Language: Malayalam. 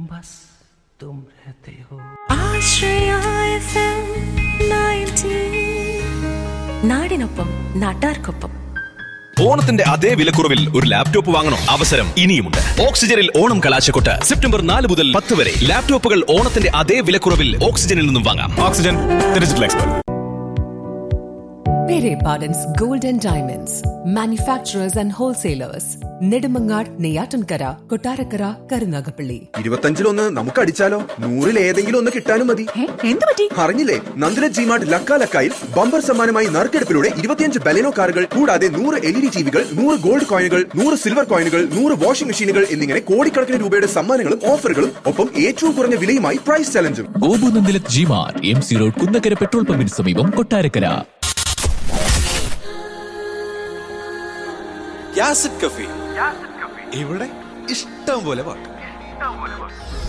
बस तुम रहते हो. ആശ്രയ FM 90. നാടിനൊപ്പം നാട്ടാർക്കൊപ്പം. ഓണത്തിന്റെ അതേ വിലക്കുറവിൽ ഒരു ലാപ്ടോപ്പ് വാങ്ങണോ? അവസരം ഇനിയുമുണ്ട്. ഓക്സിജനിൽ ഓണം കലാശക്കൊട്ട് സെപ്റ്റംബർ 4 മുതൽ 10 വരെ. ലാപ്ടോപ്പുകൾ ഓണത്തിന്റെ അതേ വിലക്കുറവിൽ ഓക്സിജനിൽ നിന്നും വാങ്ങാം. Oxygen, digital expert. Pere Pardon's Gold and Diamonds, manufacturers and wholesalers. Nedumangad, Neyyattinkara, Kottarakkara, Karunagappally. 25 നമുക്ക് അടിച്ചാലോ? 100 ഏതെങ്കിലും ഒന്ന് കിട്ടാനും മതി. എന്ത് പറ്റി? അറിഞ്ഞില്ലേ? നന്ദില ജിമാർട്ട് ലക്കാലക്കായിൽ ബമ്പർ സമ്മാനമായി നറുക്കെടുപ്പിലൂടെ 25 ബലെനോ കാറുകൾ കൂടാതെ 100 LED ടിവികൾ, 100 ഗോൾഡ് കോയിനുകൾ, 100 സിൽവർ കോയിനുകൾ, 100 വാഷിംഗ് മെഷീനുകൾ എന്നിങ്ങനെ കോടിക്കണക്കിന് രൂപയുടെ സമ്മാനങ്ങളും ഓഫറുകളും ഒപ്പം ഏറ്റവും കുറഞ്ഞ വിലയുമായി price ചലഞ്ചും. Gopu Nandila G-Mart, MC road, Kunnakkara petrol പമ്പിന് സമീപം, കൊട്ടാരക്കര. യാസിഡ് കഫേ, ഇവിടെ ഇഷ്ടം പോലെ പാട്ട്.